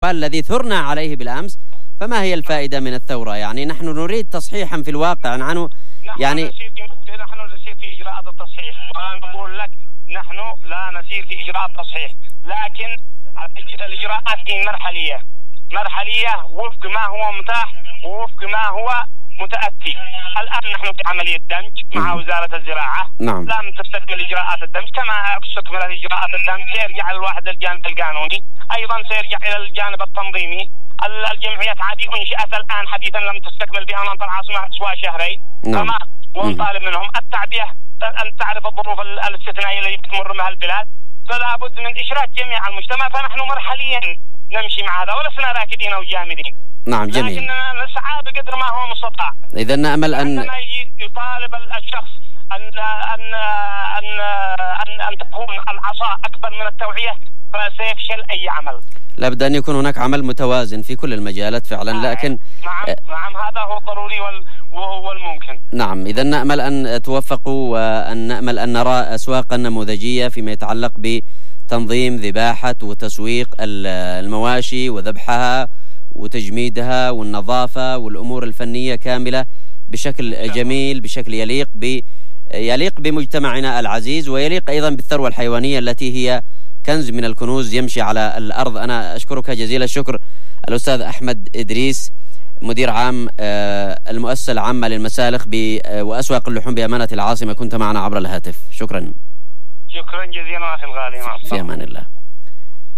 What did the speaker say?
الانتقال الذي ثرنا عليه بالأمس، فما هي الفائدة من الثورة؟ يعني نحن نريد تصحيحا في الواقع عنه. يعني نحن نسير في إجراءات التصحيح، وأنا أقول لك نحن لا نسير في إجراءات تصحيح، لكن الإجراءات دي مرحلية وفق ما هو متاح ووفق ما هو متأتي. الآن نحن في عملية دمج مع وزارة الزراعة. نعم. لم تستكمل إجراءات الدمج، كما استكملت إجراءات الدمج سيرجع الواحد للجانب القانوني، أيضا سيرجع إلى الجانب التنظيمي. الجمعيات عادي أنشئت الآن حديثا لم تستكمل بها منطقة العاصمة سوى شهرين. نعم. تمام. ونطالب منهم التعبئة، أن تعرف الظروف الاستثنائية التي بتمر بها البلاد، فلا بد من إشراك جميع المجتمع. فنحن مرحليا نمشي مع هذا ولسنا راكدين أو جامدين. نعم جميل. لكن نسعى بقدر ما هو مستطاع. إذا نأمل أن يطالب الشخص أن تكون العصا أكبر من التوعية، فسيفشل أي عمل. لابد أن يكون هناك عمل متوازن في كل المجالات فعلا. لكن نعم هذا هو الضروري والممكن. نعم. إذا نأمل أن توفقوا، وأن نأمل أن نرى أسواقا نموذجية فيما يتعلق بتنظيم ذباحة وتسويق المواشي وذبحها وتجميدها والنظافة والأمور الفنية كاملة بشكل جميل، بشكل يليق بمجتمعنا العزيز، ويليق أيضا بالثروة الحيوانية التي هي كنز من الكنوز يمشي على الأرض. أنا أشكرك جزيل الشكر الأستاذ أحمد إدريس، مدير عام المؤسسة العامة للمسالخ وأسواق اللحوم بأمانة العاصمة، كنت معنا عبر الهاتف. شكرا جزيلا أخي الغالي. في أمان الله.